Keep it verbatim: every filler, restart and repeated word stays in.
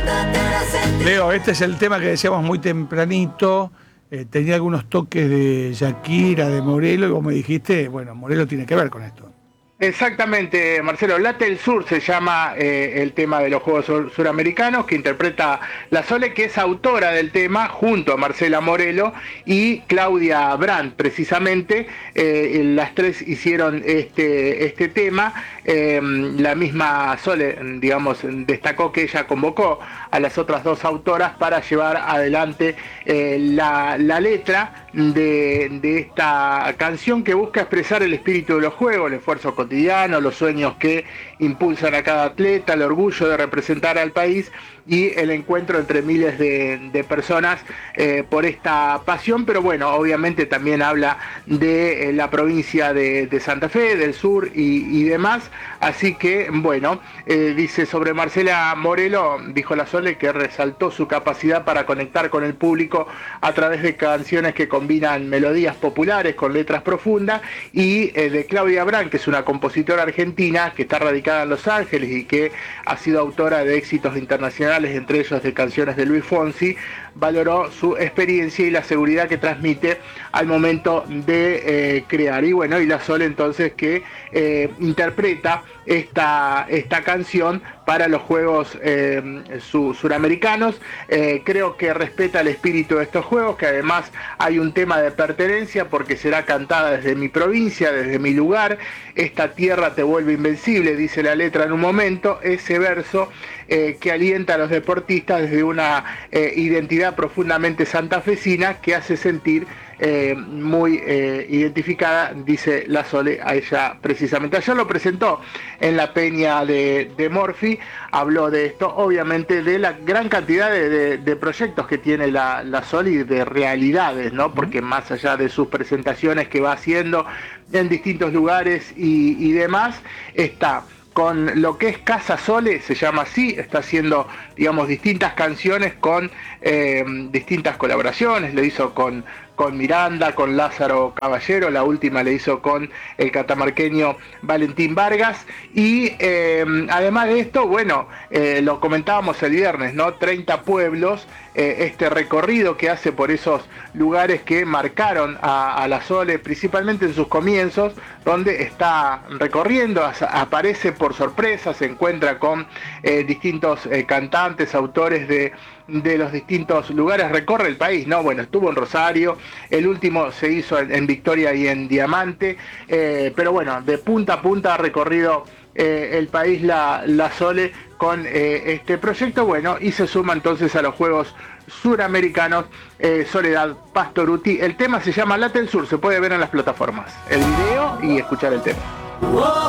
Leo, este es el tema que decíamos muy tempranito, eh, tenía algunos toques de Shakira, de Morelo, y vos me dijiste, bueno, Morelo tiene que ver con esto. Exactamente, Marcelo. Late el Sur se llama eh, el tema de los Juegos Sur Suramericanos, que interpreta la Sole, que es autora del tema, junto a Marcela Morelo y Claudia Brandt, precisamente. Eh, las tres hicieron este, este tema. Eh, la misma Sole, digamos, destacó que ella convocó a las otras dos autoras para llevar adelante eh, la, la letra de, de esta canción, que busca expresar el espíritu de los juegos, el esfuerzo cotidiano, los sueños que impulsan a cada atleta, el orgullo de representar al país y el encuentro entre miles de, de personas eh, por esta pasión. Pero bueno, obviamente también habla de eh, la provincia de, de Santa Fe, del sur y, y demás. Así que bueno, eh, dice sobre Marcela Morelo, dijo la Sole, que resaltó su capacidad para conectar con el público a través de canciones que combinan melodías populares con letras profundas, y eh, de Claudia Brandt, que es una compositora argentina que está radicada en Los Ángeles y que ha sido autora de éxitos internacionales, entre ellos de canciones de Luis Fonsi. Valoró su experiencia y la seguridad que transmite al momento de eh, crear. Y bueno, y la Sole entonces que eh, interpreta esta, esta canción para los Juegos eh, su, Suramericanos. Eh, creo que respeta el espíritu de estos Juegos, que además hay un tema de pertenencia, porque será cantada desde mi provincia, desde mi lugar. Esta tierra te vuelve invencible, dice la letra en un momento. Ese verso eh, que alienta a los deportistas desde una eh, identidad profundamente santafesina, que hace sentir Eh, muy eh, identificada, dice la Sole, a ella precisamente. Ayer lo presentó en la peña de, de Morphy, habló de esto, obviamente de la gran cantidad de, de, de proyectos que tiene la, la Sole y de realidades, ¿no? Porque más allá de sus presentaciones que va haciendo en distintos lugares y, y demás, está con lo que es Casa Sole, se llama así, está haciendo, digamos, distintas canciones con eh, distintas colaboraciones. Lo hizo con, con Miranda, con Lázaro Caballero, la última le hizo con el catamarqueño Valentín Vargas, y eh, además de esto, bueno, eh, lo comentábamos el viernes, ¿no? treinta pueblos, eh, este recorrido que hace por esos lugares que marcaron a, a la Sole, principalmente en sus comienzos, donde está recorriendo, aparece por sorpresa, se encuentra con eh, distintos eh, cantantes, autores de, de los distintos lugares, recorre el país, ¿no? Bueno, estuvo en Rosario, el último se hizo en, en Victoria y en Diamante, eh, pero bueno, de punta a punta ha recorrido eh, el país la, la Sole con eh, este proyecto, bueno, y se suma entonces a los Juegos Suramericanos eh, Soledad Pastorutti. El tema se llama Late el Sur, se puede ver en las plataformas, el video y escuchar el tema.